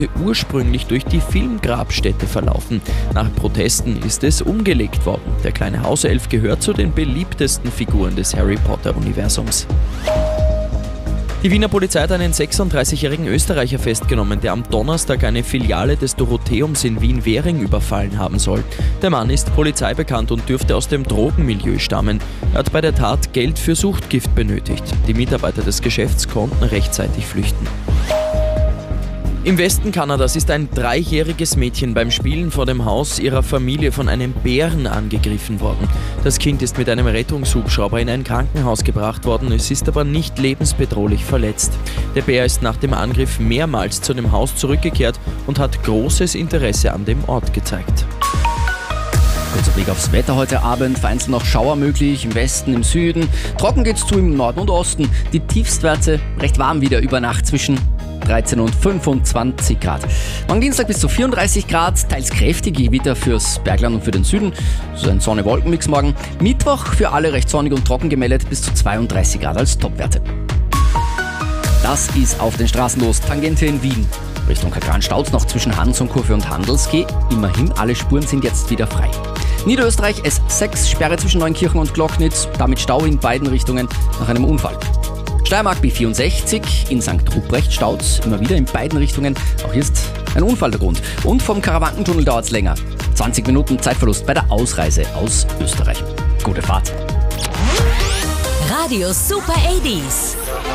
ursprünglich durch die Filmgrabstätte verlaufen. Nach Protesten ist es umgelegt worden. Der kleine Hauself gehört zu den beliebtesten Figuren des Harry Potter-Universums. Die Wiener Polizei hat einen 36-jährigen Österreicher festgenommen, der am Donnerstag eine Filiale des Dorotheums in Wien-Währing überfallen haben soll. Der Mann ist polizeibekannt und dürfte aus dem Drogenmilieu stammen. Er hat bei der Tat Geld für Suchtgift benötigt. Die Mitarbeiter des Geschäfts konnten rechtzeitig flüchten. Im Westen Kanadas ist ein 3-jähriges Mädchen beim Spielen vor dem Haus ihrer Familie von einem Bären angegriffen worden. Das Kind ist mit einem Rettungshubschrauber in ein Krankenhaus gebracht worden, es ist aber nicht lebensbedrohlich verletzt. Der Bär ist nach dem Angriff mehrmals zu dem Haus zurückgekehrt und hat großes Interesse an dem Ort gezeigt. Kurzer Blick aufs Wetter heute Abend. Vereinzelt noch Schauer möglich im Westen, im Süden. Trocken geht's zu im Norden und Osten. Die Tiefstwerte recht warm wieder über Nacht zwischen 13 und 25 Grad. Morgen Dienstag bis zu 34 Grad, teils kräftige Gewitter fürs Bergland und für den Süden. So ein Sonne-Wolken-Mix morgen. Mittwoch für alle recht sonnig und trocken gemeldet, bis zu 32 Grad als Topwerte. Das ist auf den Straßen los. Tangente in Wien. Richtung Kakran staut noch zwischen Hansonkurve und Handelsquai. Immerhin, alle Spuren sind jetzt wieder frei. Niederösterreich S6, Sperre zwischen Neunkirchen und Glocknitz, damit Stau in beiden Richtungen nach einem Unfall. Steiermark B64, in St. Ruprecht staut immer wieder in beiden Richtungen. Auch hier ist ein Unfall der Grund. Und vom Karawankentunnel dauert es länger. 20 Minuten Zeitverlust bei der Ausreise aus Österreich. Gute Fahrt. Radio Super 80s.